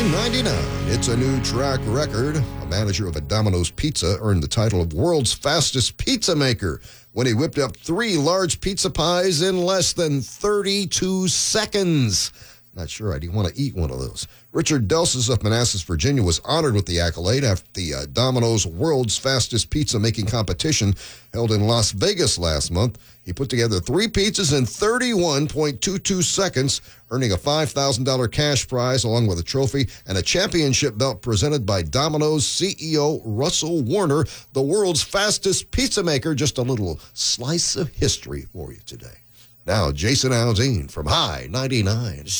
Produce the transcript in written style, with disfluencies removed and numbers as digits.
High-99. It's a new track record. A manager of a Domino's Pizza earned the title of world's fastest pizza maker when he whipped up 3 large pizza pies in less than 32 seconds. Not sure I'd want to eat one of those. Richard Delces of Manassas, Virginia, was honored with the accolade after the Domino's World's Fastest Pizza Making Competition held in Las Vegas last month. He put together 3 pizzas in 31.22 seconds, earning a $5,000 cash prize along with a trophy and a championship belt presented by Domino's CEO Russell Warner, the world's fastest pizza maker. Just a little slice of history for you today. Now, Jason Aldean from High 99.